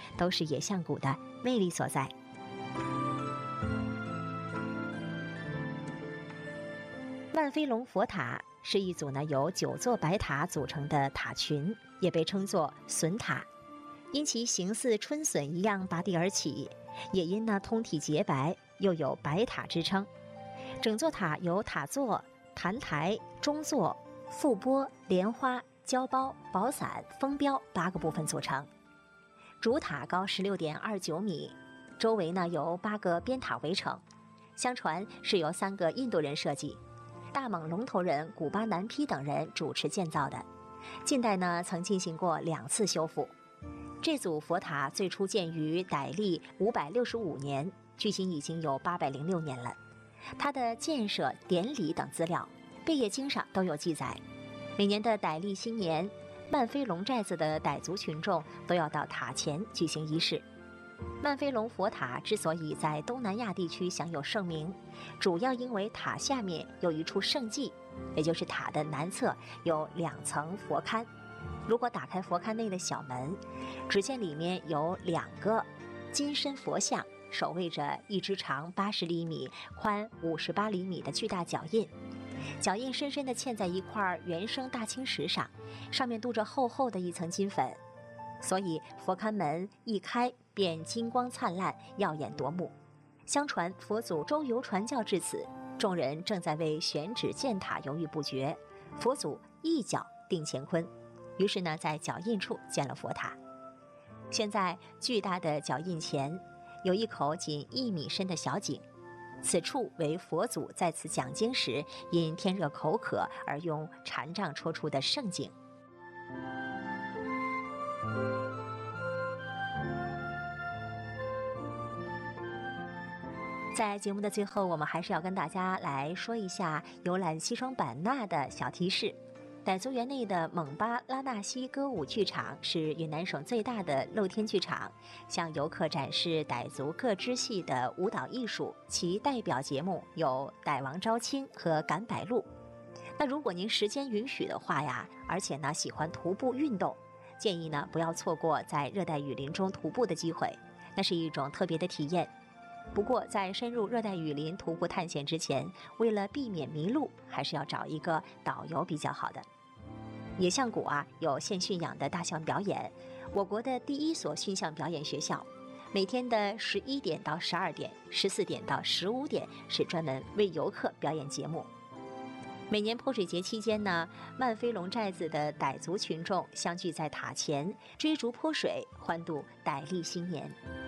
都是野象谷的魅力所在。万飞龙佛塔是一组由9座白塔组成的塔群，也被称作笋塔，因其形似春笋一样拔地而起，也因通体洁白，又有白塔之称。整座塔由塔座、坛台、中座、覆钵、莲花、胶包、宝伞、封标8个部分组成。主塔高16.29米，周围由8个边塔围成，相传是由3个印度人设计，大蒙龙头人古巴南披等人主持建造的。近代曾进行过2次修复。这组佛塔最初建于傣历565年，距今已经有806年了。它的建设、典礼等资料，贝叶经上都有记载。每年的傣历新年，曼飞龙寨子的傣族群众都要到塔前举行仪式。曼飞龙佛塔之所以在东南亚地区享有盛名，主要因为塔下面有一处圣迹，也就是塔的南侧有2层佛龛。如果打开佛龛内的小门，只见里面有2个金身佛像，守卫着一只长80厘米、宽58厘米的巨大脚印。脚印深深地嵌在一块原生大青石上，上面镀着厚厚的一层金粉，所以佛龛门一开便金光灿烂，耀眼夺目。相传佛祖周游传教至此，众人正在为选址建塔犹豫不决，佛祖一脚定乾坤，于是在脚印处建了佛塔。现在巨大的脚印前有一口仅1米深的小井，此处为佛祖在此讲经时因天热口渴而用禅杖戳出的圣井。在节目的最后，我们还是要跟大家来说一下游览西双版纳的小提示。傣族园内的蒙巴拉纳西歌舞剧场是云南省最大的露天剧场，向游客展示傣族各支系的舞蹈艺术，其代表节目有傣王招亲和赶摆路。那如果您时间允许的话呀，而且喜欢徒步运动，建议不要错过在热带雨林中徒步的机会，那是一种特别的体验。不过在深入热带雨林徒步探险之前，为了避免迷路，还是要找一个导游比较好的。野象谷有现驯养的大象表演，我国的第1所驯象表演学校，每天的11点到12点、14点到15点是专门为游客表演节目。每年泼水节期间曼飞龙寨子的傣族群众相聚在塔前，追逐泼水，欢度傣历新年。